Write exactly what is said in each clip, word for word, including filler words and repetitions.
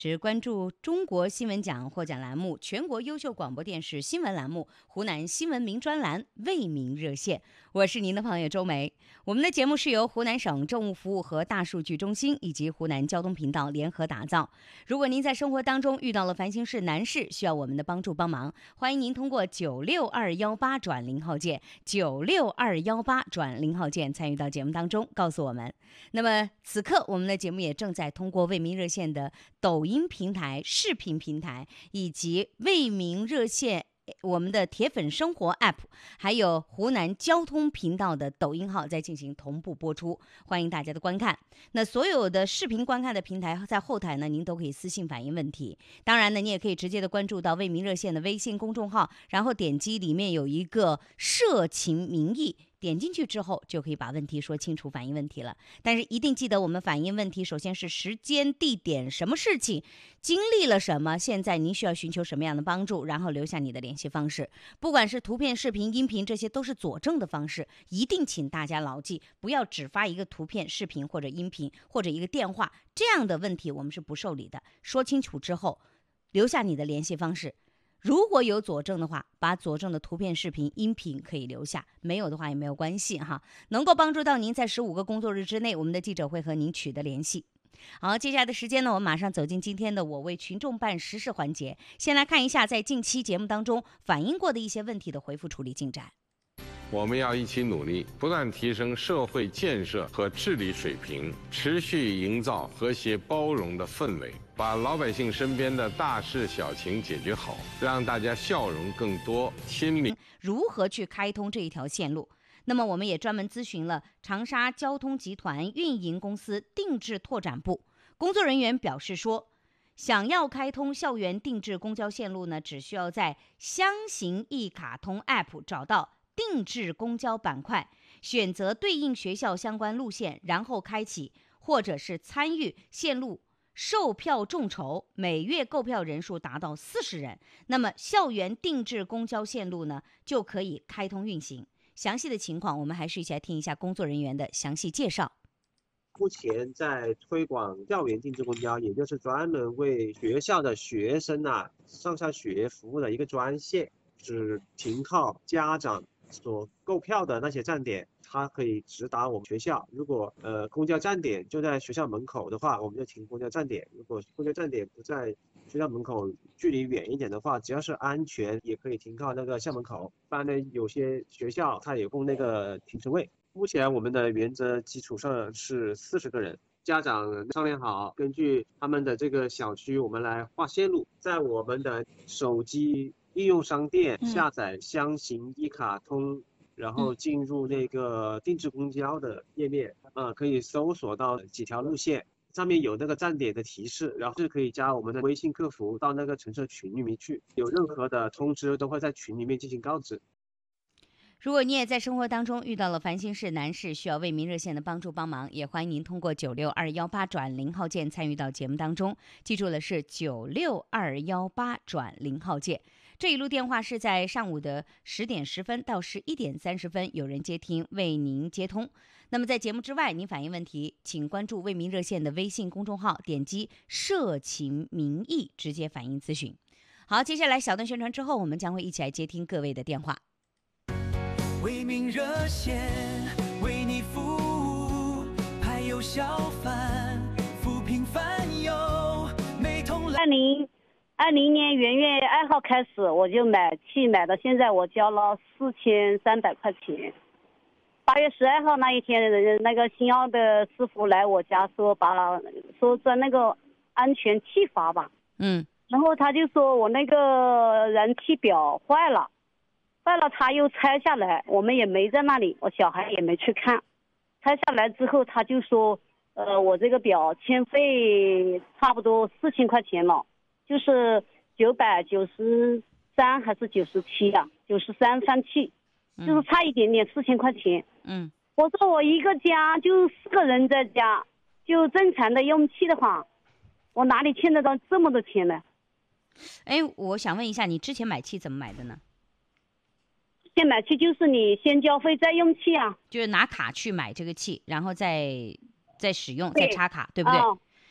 只关注中国新闻奖获奖栏目、全国优秀广播电视新闻栏目、湖南新闻名专栏为民热线。我是您的朋友周梅。我们的节目是由湖南省政务服务和大数据中心以及湖南交通频道联合打造。如果您在生活当中遇到了烦心事难事，需要我们的帮助帮忙，欢迎您通过九六二幺八转零号键九六二幺八转零号键参与到节目当中，告诉我们。那么此刻我们的节目也正在通过为民热线的抖音平台、视频平台以及为民热线我们的铁粉生活 App， 还有湖南交通频道的抖音号在进行同步播出，欢迎大家的观看。那所有的视频观看的平台在后台呢，您都可以私信反映问题。当然呢，你也可以直接的关注到为民热线的微信公众号，然后点击里面有一个社情民意，点进去之后就可以把问题说清楚，反映问题了。但是一定记得，我们反映问题首先是时间、地点、什么事情，经历了什么，现在您需要寻求什么样的帮助，然后留下你的联系方式。不管是图片、视频、音频，这些都是佐证的方式，一定请大家牢记，不要只发一个图片、视频或者音频或者一个电话，这样的问题我们是不受理的。说清楚之后，留下你的联系方式。如果有佐证的话，把佐证的图片、视频、音频可以留下，没有的话也没有关系哈。能够帮助到您，在十五个工作日之内，我们的记者会和您取得联系。好，接下来的时间呢，我们马上走进今天的我为群众办实事环节。先来看一下在近期节目当中反映过的一些问题的回复处理进展。 我们要一起努力，不断提升社会建设和治理水平，持续营造和谐包容的氛围，把老百姓身边的大事小情解决好，让大家笑容更多，心里如何去开通这一条线路。那么我们也专门咨询了长沙交通集团运营公司定制拓展部工作人员，表示说，想要开通校园定制公交线路呢，只需要在箱型一卡通 App 找到定制公交板块，选择对应学校相关路线，然后开启或者是参与线路售票众筹，每月购票人数达到四十人，那么校园定制公交线路呢就可以开通运行。详细的情况我们还是一起来听一下工作人员的详细介绍。 目前在推广校园定制公交，也就是专门为学校的学生啊上下学服务的一个专线，是停靠家长所购票的那些站点，它可以直达我们学校。如果呃公交站点就在学校门口的话，我们就停公交站点；如果公交站点不在学校门口，距离远一点的话，只要是安全，也可以停靠那个校门口。当然呢，有些学校它有供那个停车位。目前我们的原则基础上是四十个人，家长商量好，根据他们的这个小区，我们来划线路，在我们的手机应用商店下载箱型一卡通，然后进入那个定制公交的页面，呃，可以搜索到几条路线，上面有那个站点的提示，然后是可以加我们的微信客服到那个乘车群里面去，有任何的通知都会在群里面进行告知。 如果你也在生活当中遇到了烦心事难事，需要为民热线的帮助帮忙，也欢迎您通过九六二幺八转零号键参与到节目当中。记住了，是九六二幺八转零号键。这一路电话是在上午的十点十分到十一点三十分有人接听，为您接通。那么在节目之外，您反映问题，请关注为民热线的微信公众号，点击社情民意，直接反映咨询。好，接下来小段宣传之后，我们将会一起来接听各位的电话。 为民热线为你服务，排忧小贩扶贫泛忧，美同二零二零年元月二号开始，我就买气买到现在，我交了四千三百块钱。八月十二号那一天，那个新奥的师傅来我家说把说装那个安全气阀吧， 嗯， 然后他就说我那个燃气表坏了。坏了，他又拆下来，我们也没在那里，我小孩也没去看。拆下来之后，他就说，呃，我这个表欠费差不多四千块钱了，就是九百九十三还是九十七呀？九十三放气，就是差一点点四千块钱。 嗯， 我说我一个家就四个人在家，就正常的用气的话，我哪里欠得到这么多钱呢？ 哎，我想问一下，你之前买气怎么买的呢？ 先买气就是你先交费再用气啊， 就是拿卡去买这个气，然后再再使用再插卡，对不对？ 哦、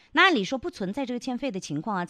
那按理说不存在这个欠费的情况啊。